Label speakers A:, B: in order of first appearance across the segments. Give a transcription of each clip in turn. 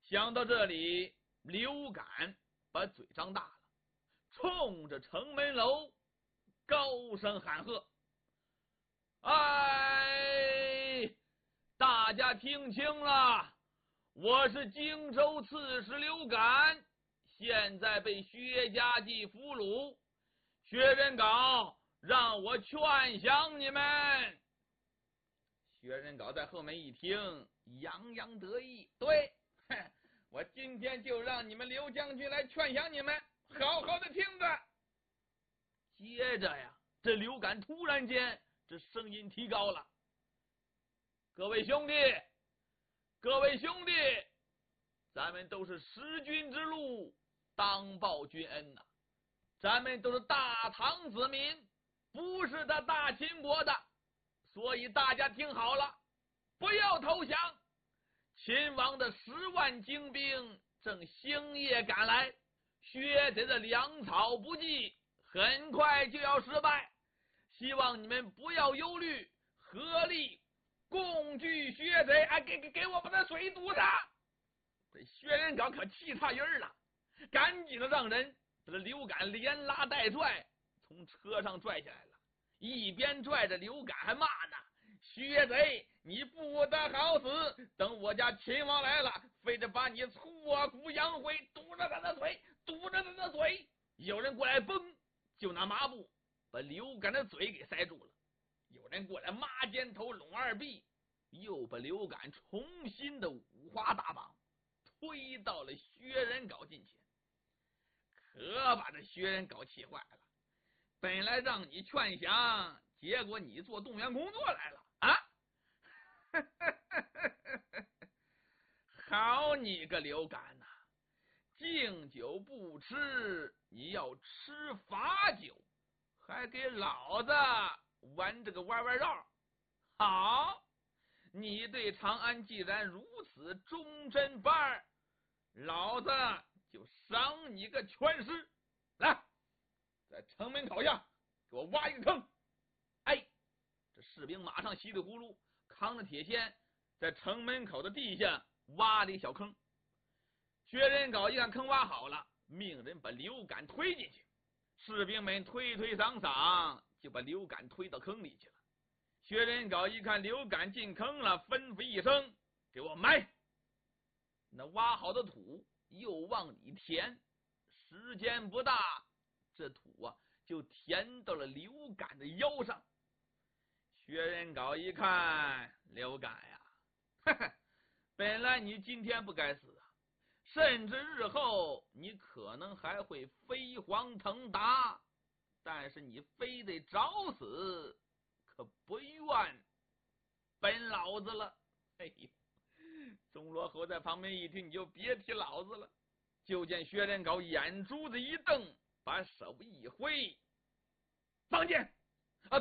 A: 想到这里，刘敢把嘴张大了，冲着城门楼高声喊喝：“哎，大家听清了，我是荆州刺史刘敢，现在被薛家记俘虏，薛仁镐让我劝降你们。”薛仁镐在后面一听，洋洋得意，对，我今天就让你们刘将军来劝降你们，好好的听着。接着呀，这刘敢突然间这声音提高了：“各位兄弟，各位兄弟，咱们都是识君之路，当报君恩呐，咱们都是大唐子民，不是他大秦国的，所以大家听好了，不要投降。秦王的10万精兵正星夜赶来，薛贼的粮草不济，很快就要失败，希望你们不要忧虑，合力共拒薛贼。哎，给我把那水堵上！”这薛仁镐可气差音了，赶紧的让人把这刘敢连拉带拽从车上拽下来了，一边拽着刘敢还骂呢：“薛贼，你不得好死！等我家秦王来了，非得把你挫骨扬灰，堵着他的嘴，堵着他的嘴！”有人过来崩，就拿抹布把刘敢的嘴给塞住了；有人过来抹肩头拢二臂，又把刘敢重新的五花大绑，推到了薛仁镐近前。可把这薛仁镐气坏了，本来让你劝降，结果你做动员工作来了啊！好你个刘敢呐，敬酒不吃，你要吃罚酒，还给老子玩这个弯弯绕。好，你对长安既然如此忠贞不二，老子就赏你个全尸。来，在城门口下给我挖一个坑。哎，这士兵马上稀里呼噜扛着铁锨，在城门口的地下挖了一小坑。薛仁镐一看坑挖好了，命人把刘敢推进去。士兵们推推搡搡，就把刘敢推到坑里去了。薛仁镐一看刘敢进坑了，吩咐一声：“给我埋！”那挖好的土又往里填，时间不大，这土啊就填到了刘敢的腰上。薛仁镐一看，刘敢呀，本来你今天不该死啊，甚至日后你可能还会飞黄腾达，但是你非得找死，可不怨本老子了。哎呦，钟罗侯在旁边一听，你就别提老子了。就见薛仁镐眼珠子一瞪，把手一挥，放箭啊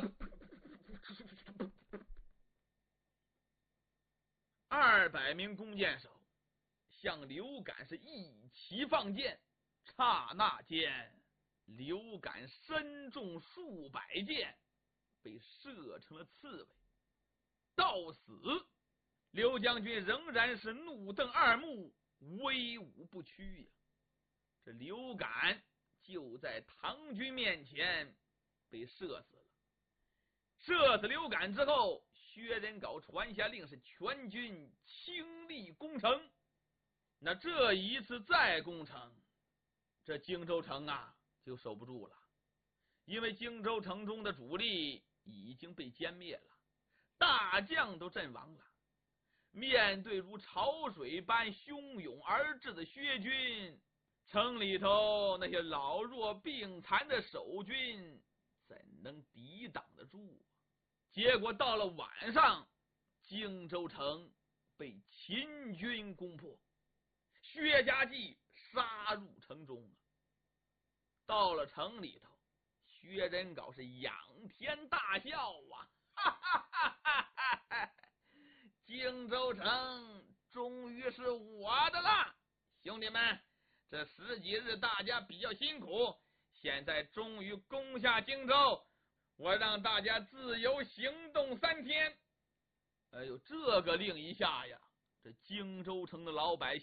A: ！200名弓箭手向刘敢是一齐放箭，刹那间刘敢身中数百箭，被射成了刺猬。到死，刘将军仍然是怒瞪二目，威武不屈呀。这刘敢就在唐军面前被射死了。射死刘敢之后，薛仁镐传下令，是全军倾力攻城。那这一次再攻城，这荆州城啊就守不住了，因为荆州城中的主力已经被歼灭了，大将都阵亡了。面对如潮水般汹涌而至的薛军，城里头那些老弱病残的守军怎能抵挡得住？结果到了晚上，荆州城被秦军攻破，薛家记杀入城中。到了城里头，薛仁镐是仰天大笑啊！哈哈哈哈哈！荆州城终于是我的了，兄弟们，这10几日大家比较辛苦，现在终于攻下荆州，我让大家自由行动3天。哎呦，这个令一下呀，这荆州城的老百姓